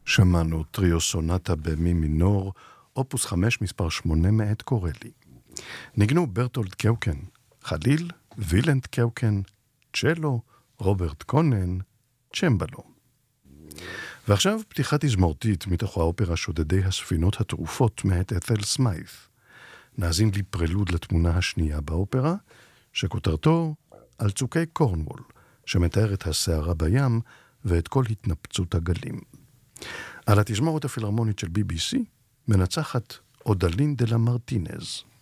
שמענו טריו סונטה במי מינור, אופוס 5 מספר 8 מאת קורלי. ניגנו ברטולד קאוקן, חליל, וילנד קאוקן, צ'לו, רוברט קונן, צ'מבלו. ועכשיו פתיחת תזמורתית מתוך האופרה שודדי הספינות התעופות מאת את'ל סמיית'. נאזין לי פרלוד לתמונה השנייה באופרה, שכותרתו על צוקי קורנוול, שמתאר את הסערה בים ואת כל התנפצות הגלים. על התזמורת הפילהרמונית של BBC מנצחת אודלין דה לה מרטינז.